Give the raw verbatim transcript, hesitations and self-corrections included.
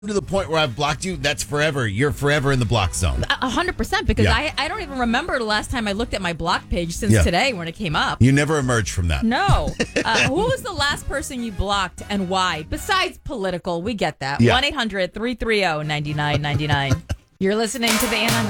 to the point where I've blocked you, that's forever. You're forever in the block zone. A hundred percent, because Yeah. I, I don't even remember the last time I looked at my block page since Yeah. today when it came up. You never emerge from that. No. Uh, who was the last person you blocked and why? Besides political, we get that. Yeah. one eight hundred three three zero nine nine nine nine. You're listening to the Ann